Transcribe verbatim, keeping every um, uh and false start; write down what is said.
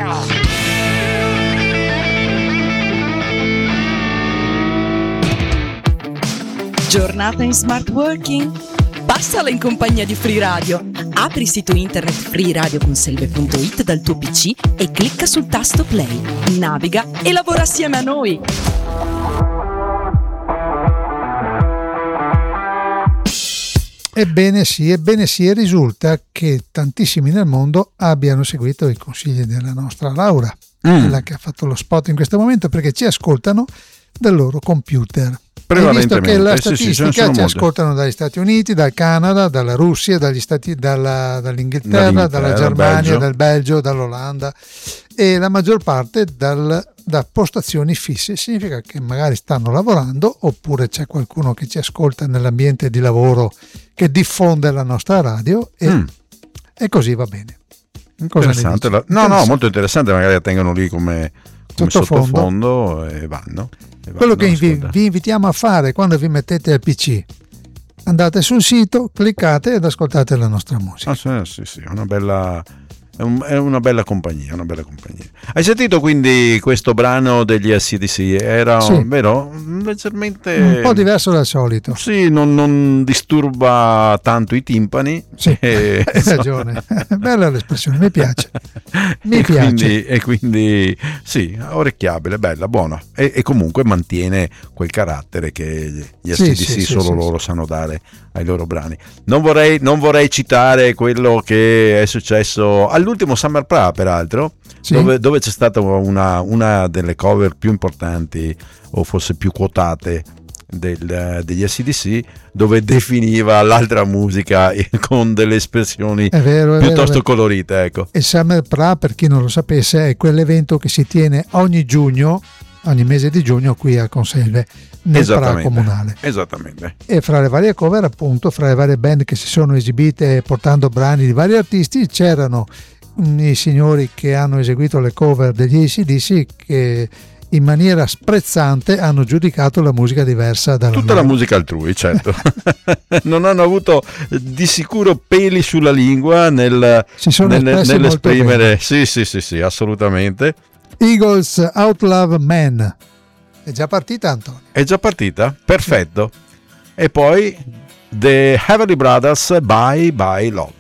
Giornata in smart working? Passala in compagnia di Free Radio. Apri il sito internet free radio conselve punto it dal tuo P C e clicca sul tasto play. Naviga e lavora assieme a noi. Ebbene sì, ebbene sì, e risulta che tantissimi nel mondo abbiano seguito i consigli della nostra Laura, mm. quella che ha fatto lo spot in questo momento, perché ci ascoltano dal loro computer. E visto che la statistica sì, sì, ci ascoltano dagli Stati Uniti, dal Canada, dalla Russia, dagli Stati, dalla, dall'Inghilterra, dalla Germania, Belgio. dal Belgio, dall'Olanda, e la maggior parte dal, da postazioni fisse, significa che magari stanno lavorando oppure c'è qualcuno che ci ascolta nell'ambiente di lavoro che diffonde la nostra radio e, mm. e così va bene. Cosa interessante, la, no no molto interessante, magari la tengono lì come, come sottofondo, sottofondo e vanno. Quello che vi, vi invitiamo a fare quando vi mettete al P C, andate sul sito, cliccate ed ascoltate la nostra musica. Ah, sì, sì, sì, una bella, è, un, è una bella compagnia, una bella compagnia. Hai sentito quindi questo brano degli A C D C? Era sì. vero? Leggermente un po' diverso dal solito. Sì, non, non disturba tanto i timpani. Sì, e... hai ragione. Bella l'espressione, mi piace. Mi e piace. Quindi, e quindi sì, orecchiabile, bella, buona. E, e comunque mantiene quel carattere che gli A C D C sì, sì, solo sì, loro sì. sanno dare ai loro brani. Non vorrei, non vorrei citare quello che è successo all'ultimo Summer Pra, peraltro, sì. dove, dove c'è stata una, una delle cover più importanti o forse più quotate del, degli A C D C, dove definiva l'altra musica con delle espressioni è vero, è piuttosto vero, colorite, ecco. E Summer Pra, per chi non lo sapesse, è quell'evento che si tiene ogni giugno, ogni mese di giugno qui a Conselve, nel Pra comunale. Esattamente. E fra le varie cover, appunto, fra le varie band che si sono esibite portando brani di vari artisti, c'erano i signori che hanno eseguito le cover degli A C D C che in maniera sprezzante hanno giudicato la musica diversa dalla tutta loro. La musica altrui, certo. Non hanno avuto di sicuro peli sulla lingua nel, si sono nel, nell'esprimere sì sì sì sì assolutamente. Eagles Outlaw Man è già partita, Antonio? È già partita? Perfetto. E poi The Heavenly Brothers, Bye Bye Love.